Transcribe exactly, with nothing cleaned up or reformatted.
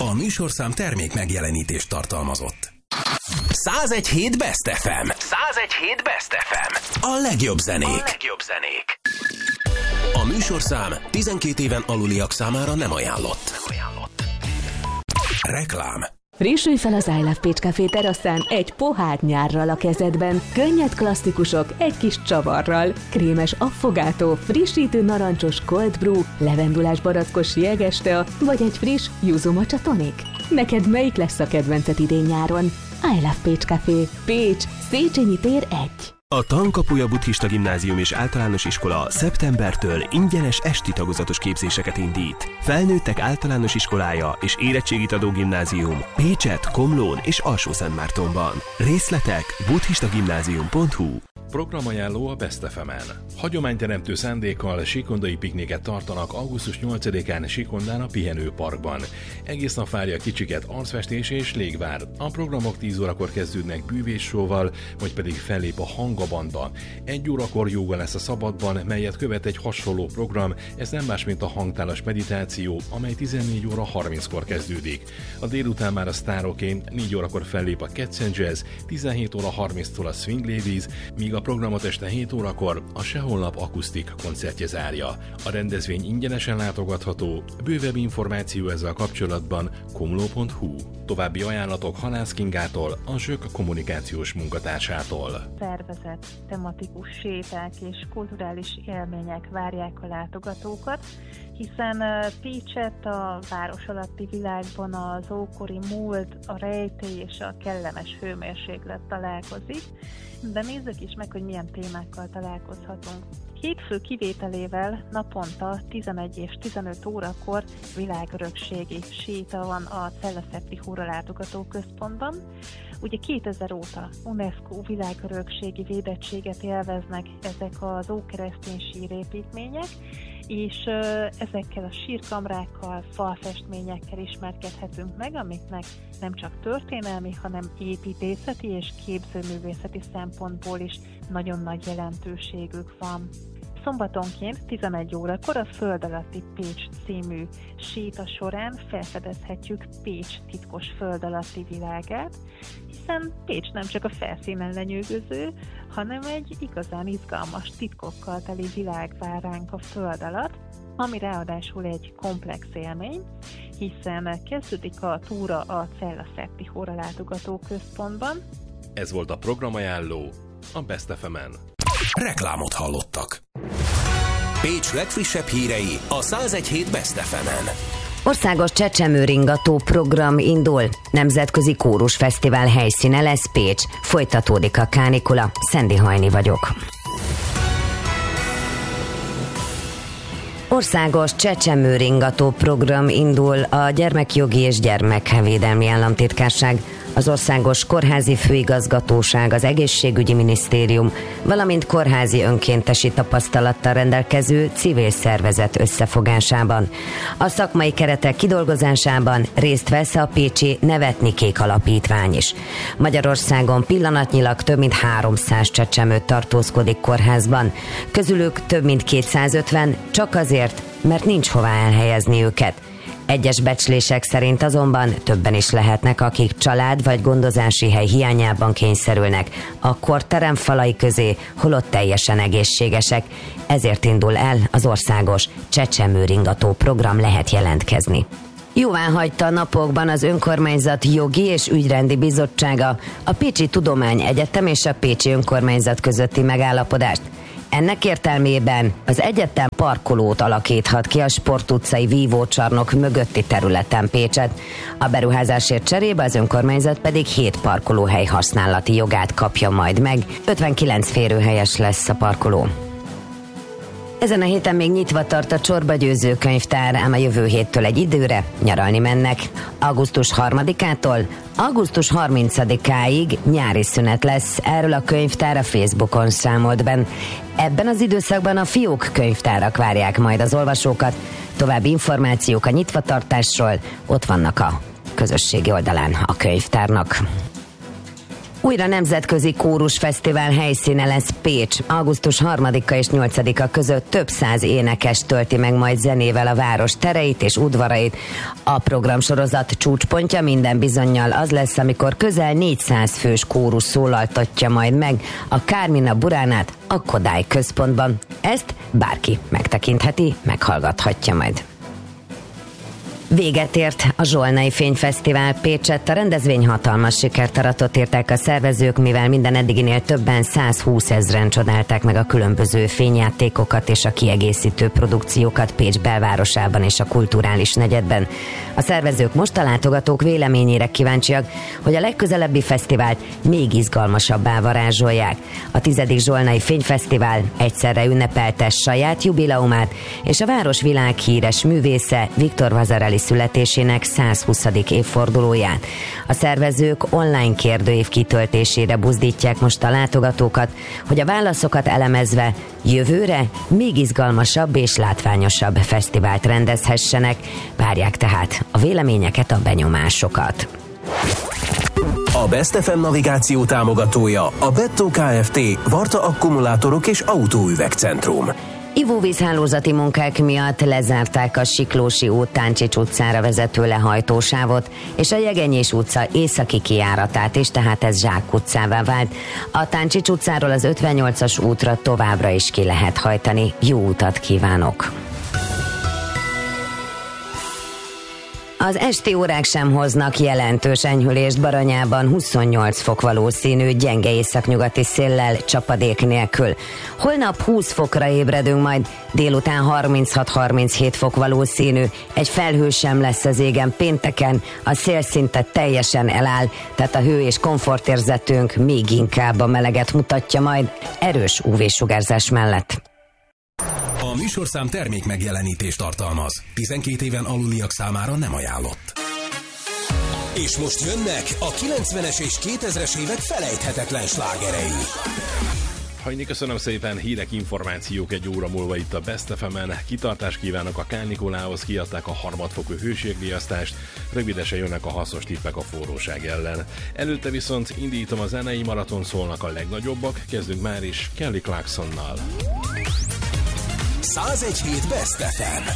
A műsorszám termék megjelenítést tartalmazott. százegy hét Best ef em. százegy hét Best ef em. A legjobb zenék. A legjobb zenék. A műsorszám tizenkét éven aluliak számára nem ajánlott. Nem ajánlott. Reklám. Frissülj fel az I Love Pécs Café teraszán egy pohár nyárral a kezedben, könnyed klasszikusok egy kis csavarral, krémes affogátó, frissítő narancsos cold brew, levendulás barackos jegestea, vagy egy friss yuzu matcha tonic. Neked melyik lesz a kedvenced idén-nyáron? I Love Pécs Café. Pécs, Széchenyi tér egy. A Tankapuja Buddhista Gimnázium és Általános Iskola szeptembertől ingyenes esti tagozatos képzéseket indít. Felnőttek általános iskolája és érettségit adó gimnázium Pécset, Komlón és Alsó-Szentmártonban. Részletek buddhistagimnázium pont hu. Programajánló a Best ef em-en. Hagyományteremtő szándékkal sikondai pikniket tartanak augusztus nyolcadikán Sikondán a Pihenőparkban. Egész nap várja kicsiket arcfestés és légvár. A programok tíz órakor kezdődnek bűvéssóval, vagy pedig fellép a hangabanda. Egy órakor jóga lesz a szabadban, melyet követ egy hasonló program, ez nem más, mint a hangtálas meditáció, amely tizennégy óra harminckor kezdődik. A délután már a sztároké, négy órakor fellép a Cats and Jazz, tizenhét óra harminctól a Swing Ladies, míg a programot este hét órakor a Seholnap akusztik koncertje zárja. A rendezvény ingyenesen látogatható, bővebb információ ezzel kapcsolatban komló pont hu. További ajánlatok Halász Kingától, a Zsök kommunikációs munkatársától. Szervezett tematikus séták és kulturális élmények várják a látogatókat, hiszen Pécset a város alatti világban az ókori múlt, a rejtély és a kellemes hőmérséklet találkozik, de nézzük is meg, hogy milyen témákkal találkozhatunk. Hétfő kivételével naponta tizenegy és tizenöt órakor világörökségi séta van a Cella-Szepti Hóra Látogató Központban. Ugye kétezer óta UNESCO világörökségi védettséget élveznek ezek az ókeresztény sírépítmények, és ezekkel a sírkamrákkal, falfestményekkel ismerkedhetünk meg, amiknek nem csak történelmi, hanem építészeti és képzőművészeti szempontból is nagyon nagy jelentőségük van. Szombatonként tizenegy órakor a Föld alatti Pécs című séta során felfedezhetjük Pécs titkos föld alatti világát, hiszen Pécs nem csak a felszínen lenyűgöző, hanem egy igazán izgalmas titkokkal teli világ vár ránk a föld alatt, ami ráadásul egy komplex élmény, hiszen kezdődik a túra a Cella-Szepti Hóra Látogató Központban. Ez volt a programajánló a Best ef em-en. Reklámot hallottak. Pécs legfrissebb hírei a százegy hét Best ef em-en. Országos csecsemőringató program indul. Nemzetközi kórusfesztivál helyszíne lesz Pécs. Folytatódik a kánikula. Szendi Hajni vagyok. Országos csecsemőringató program indul. A Gyermekjogi és Gyermekvédelmi Államtitkárság, az Országos Kórházi Főigazgatóság, az Egészségügyi Minisztérium, valamint kórházi önkéntesi tapasztalattal rendelkező civil szervezet összefogásában. A szakmai keretek kidolgozásában részt vesz a pécsi Nevetni Kék Alapítvány is. Magyarországon pillanatnyilag több mint háromszáz csecsemő tartózkodik kórházban. Közülük több mint kétszázötven csak azért, mert nincs hová elhelyezni őket. Egyes becslések szerint azonban többen is lehetnek, akik család vagy gondozási hely hiányában kényszerülnek a kórterem falai közé, holott teljesen egészségesek. Ezért indul el az országos csecsemőringató program, lehet jelentkezni. Jóváhagyta a napokban az önkormányzat jogi és ügyrendi bizottsága a Pécsi Tudományegyetem és a Pécsi Önkormányzat közötti megállapodást. Ennek értelmében az egyetem parkolót alakíthat ki a Sport utcai vívócsarnok mögötti területen Pécset. A beruházásért cserébe az önkormányzat pedig hét parkolóhely használati jogát kapja majd meg. ötvenkilenc férőhelyes lesz a parkoló. Ezen a héten még nyitva tart a Csorba Győző könyvtár, ám a jövő héttől egy időre nyaralni mennek. augusztus harmadikától augusztus harmincadikáig nyári szünet lesz, erről a könyvtár a Facebookon számolt benn. Ebben az időszakban a fiók könyvtárak várják majd az olvasókat. További információk a nyitvatartásról ott vannak a közösségi oldalán a könyvtárnak. Újra nemzetközi kórusfesztivál helyszíne lesz Pécs. augusztus harmadika és nyolcadika között több száz énekes tölti meg majd zenével a város tereit és udvarait. A programsorozat csúcspontja minden bizonnyal az lesz, amikor közel négyszáz fős kórus szólaltatja majd meg a Carmina Buránát a Kodály központban. Ezt bárki megtekintheti, meghallgathatja majd. Véget ért a Zsolnai Fényfesztivál Pécsett. A rendezvény hatalmas sikert aratott, írták a szervezők, mivel minden eddiginél többen százhúszezren csodálták meg a különböző fényjátékokat és a kiegészítő produkciókat Pécs belvárosában és a kulturális negyedben. A szervezők most a látogatók véleményére kíváncsiak, hogy a legközelebbi fesztivált még izgalmasabbá varázsolják. A tizedik Zsolnai Fényfesztivál egyszerre ünnepelte saját jubileumát és a város világhíres művésze Viktor Vasarely születésének százhuszadik évfordulóját. A szervezők online kérdőív kitöltésére buzdítják most a látogatókat, hogy a válaszokat elemezve jövőre még izgalmasabb és látványosabb fesztivált rendezhessenek. Várják tehát a véleményeket, a benyomásokat. A Best ef em navigáció támogatója a Bettó Kft. Varta akkumulátorok és autóüvegcentrum. Ivóvízhálózati munkák miatt lezárták a Siklósi út Táncsics utcára vezető lehajtósávot, és a Jegenyés utca északi kijáratát is, tehát ez Zsák utcává vált. A Táncsics utcáról az ötvennyolcas útra továbbra is ki lehet hajtani. Jó utat kívánok! Az esti órák sem hoznak jelentős enyhülést. Baranyában huszonnyolc fok valószínű, gyenge északnyugati széllel, csapadék nélkül. Holnap húsz fokra ébredünk, majd délután harminchat-harminchét fok valószínű. Egy felhő sem lesz az égen pénteken, a szél szinte teljesen eláll, tehát a hő és komfortérzetünk még inkább a meleget mutatja majd, erős ú vé-sugárzás mellett. A műsorszám termék megjelenítést tartalmaz. tizenkét éven aluliak számára nem ajánlott. És most jönnek a kilencvenes és kétezres évek felejthetetlen slágerei. Hajni, köszönöm szépen, hírek, információk egy óra múlva itt a Best ef emen. Kitartást kívánok a Kál Nikolához, kiadták a harmadfokú hőségriasztást, rövidesen jönnek a hasznos tippek a forróság ellen. Előtte viszont indítom a zenei maraton, szólnak a legnagyobbak, kezdünk már is Kelly Clarksonnal. száz egy hét Best ef em.